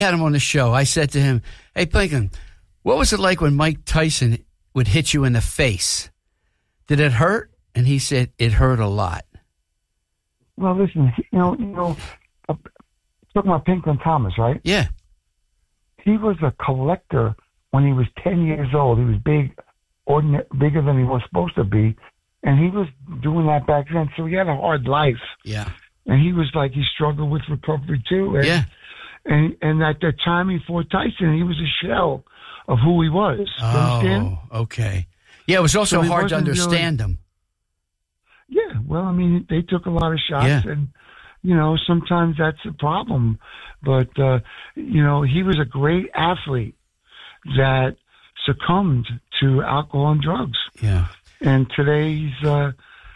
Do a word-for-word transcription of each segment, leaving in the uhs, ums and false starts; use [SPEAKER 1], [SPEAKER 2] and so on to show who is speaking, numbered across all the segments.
[SPEAKER 1] had him on the show. I said to him, "Hey, Plinken, what was it like when Mike Tyson would hit you in the face? Did it hurt?" And he said, "It hurt a lot."
[SPEAKER 2] Well, listen, you know, you know, uh, talking about Pinklon Thomas, right?
[SPEAKER 1] Yeah.
[SPEAKER 2] He was a collector when he was ten years old. He was big, ordinary, bigger than he was supposed to be, and he was doing that back then. So he had a hard life.
[SPEAKER 1] Yeah.
[SPEAKER 2] And he was like, he struggled with recovery too. And,
[SPEAKER 1] yeah.
[SPEAKER 2] And and at the time he fought Tyson, he was a shell of who he was. You
[SPEAKER 1] oh,
[SPEAKER 2] understand?
[SPEAKER 1] Okay. Yeah, it was also
[SPEAKER 2] so
[SPEAKER 1] hard to understand
[SPEAKER 2] really,
[SPEAKER 1] him.
[SPEAKER 2] Yeah, well, I mean, they took a lot of shots,
[SPEAKER 1] yeah.
[SPEAKER 2] and, you know, sometimes that's a problem. But, uh, you know, he was a great athlete that succumbed to alcohol and drugs.
[SPEAKER 1] Yeah.
[SPEAKER 2] And today he's... Uh,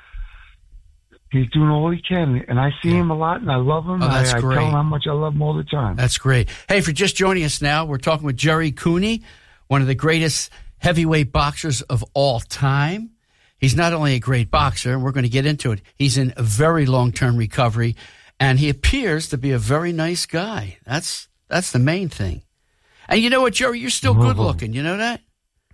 [SPEAKER 2] He's doing all he can, and I see yeah. him a lot, and I love him.
[SPEAKER 1] Oh, that's
[SPEAKER 2] I, I
[SPEAKER 1] great.
[SPEAKER 2] tell him how much I love him all the time.
[SPEAKER 1] That's great. Hey, if you're just joining us now, we're talking with Gerry Cooney, one of the greatest heavyweight boxers of all time. He's not only a great boxer, and we're going to get into it, he's in a very long-term recovery, and he appears to be a very nice guy. That's that's the main thing. And you know what, Gerry? You're still good-looking. You know that?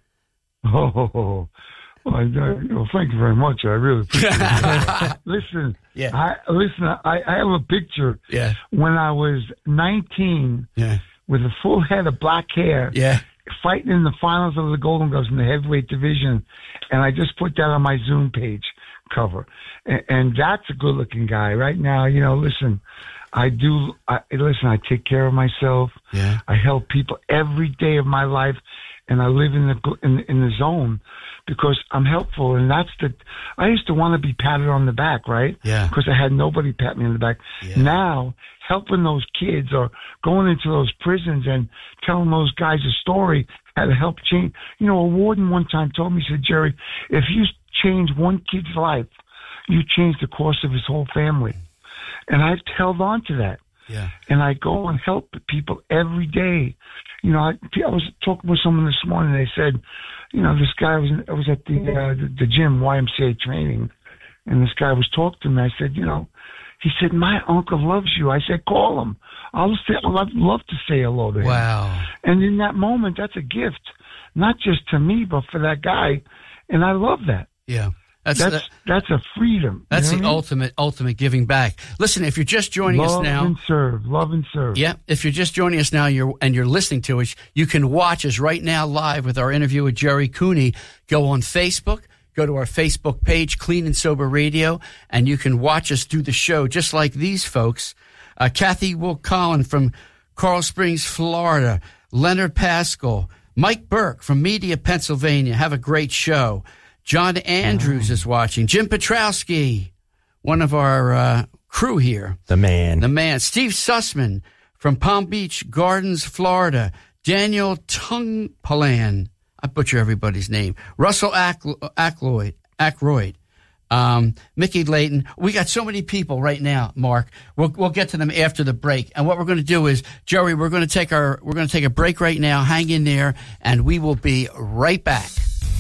[SPEAKER 2] Oh, well, I, well, thank you very much. I really appreciate it. Listen,
[SPEAKER 1] yeah.
[SPEAKER 2] I, listen. I, I have a picture.
[SPEAKER 1] Yeah.
[SPEAKER 2] When I was nineteen,
[SPEAKER 1] yeah.
[SPEAKER 2] with a full head of black hair,
[SPEAKER 1] yeah.
[SPEAKER 2] fighting in the finals of the Golden Gloves in the heavyweight division, and I just put that on my Zoom page cover. And, and that's a good-looking guy. Right now, you know, listen, I do. I, listen, I take care of myself.
[SPEAKER 1] Yeah.
[SPEAKER 2] I help people every day of my life, and I live in the in, in the zone. Because I'm helpful, and that's the. I used to want to be patted on the back, right?
[SPEAKER 1] Yeah.
[SPEAKER 2] Because I had nobody pat me on the back.
[SPEAKER 1] Yeah.
[SPEAKER 2] Now, helping those kids or going into those prisons and telling those guys a story how to help change. You know, a warden one time told me, he said, "Gerry, if you change one kid's life, you change the course of his whole family." And I've held on to that.
[SPEAKER 1] Yeah.
[SPEAKER 2] And I go and help people every day. You know, I, I was talking with someone this morning. They said, you know, this guy was I was at the, uh, the the gym, Y M C A training, and this guy was talking to me. I said, you know, he said, "My uncle loves you." I said, "Call him. I'll say, I'd love, love to say hello to him."
[SPEAKER 1] Wow.
[SPEAKER 2] And in that moment, that's a gift, not just to me, but for that guy. And I love that.
[SPEAKER 1] Yeah. That's
[SPEAKER 2] that's,
[SPEAKER 1] the,
[SPEAKER 2] that's a freedom.
[SPEAKER 1] That's
[SPEAKER 2] you know
[SPEAKER 1] the
[SPEAKER 2] I mean?
[SPEAKER 1] ultimate, ultimate giving back. Listen, if you're just joining
[SPEAKER 2] love
[SPEAKER 1] us now.
[SPEAKER 2] Love and serve. Love and serve.
[SPEAKER 1] Yeah. If you're just joining us now you're, and you're listening to us, you can watch us right now live with our interview with Gerry Cooney. Go on Facebook. Go to our Facebook page, Clean and Sober Radio, and you can watch us do the show just like these folks. Uh, Kathy Will-Collin from Coral Springs, Florida. Leonard Pascal. Mike Burke from Media, Pennsylvania. Have a great show. John Andrews is watching. Jim Petrowski, one of our uh, crew here.
[SPEAKER 3] The man.
[SPEAKER 1] The man. Steve Sussman from Palm Beach Gardens, Florida. Daniel Tungpalan. I butcher everybody's name. Russell Acklo- Ackloyd. Ackroyd. Um, Mickey Layton. We got so many people right now, Mark. We'll, we'll get to them after the break. And what we're going to do is, Gerry, we're going to take our, we're going to take a break right now. Hang in there, and we will be right back.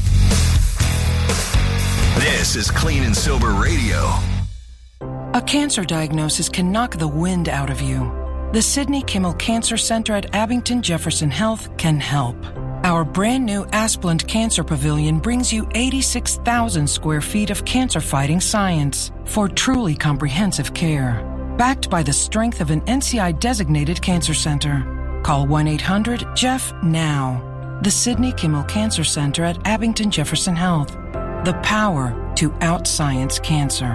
[SPEAKER 4] This is Clean and Sober Radio.
[SPEAKER 5] A cancer diagnosis can knock the wind out of you. The Sidney Kimmel Cancer Center at Abington Jefferson Health can help. Our brand new Asplund Cancer Pavilion brings you eighty-six thousand square feet of cancer-fighting science for truly comprehensive care. Backed by the strength of an N C I-designated cancer center. Call one eight hundred J E F F now. The Sidney Kimmel Cancer Center at Abington Jefferson Health. The power to out-science cancer.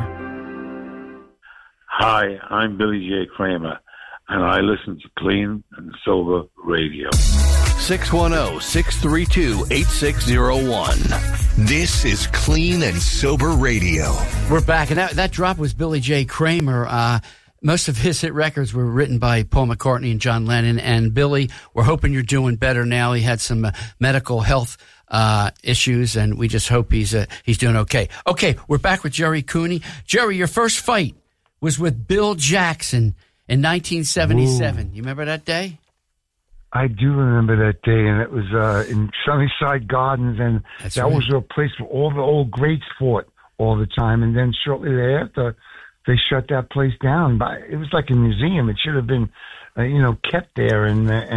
[SPEAKER 6] Hi, I'm Billy J. Kramer, and I listen to Clean and Sober Radio.
[SPEAKER 4] six one zero, six three two, eight six zero one. This is Clean and Sober Radio.
[SPEAKER 1] We're back, and that, that drop was Billy J. Kramer. Uh, most of his hit records were written by Paul McCartney and John Lennon. And Billy, we're hoping you're doing better now. He had some uh, medical health uh issues, and we just hope he's uh, he's doing okay. Okay, we're back with Gerry Cooney. Gerry, your first fight was with Bill Jackson in nineteen seventy-seven. Ooh. You remember that day?
[SPEAKER 2] I do remember that day, and it was uh, in Sunnyside Gardens, and
[SPEAKER 1] That's
[SPEAKER 2] that
[SPEAKER 1] right.
[SPEAKER 2] was a place where all the old greats fought all the time. And then shortly thereafter, they shut that place down. But it was like a museum. It should have been uh, you know, kept there and. Uh,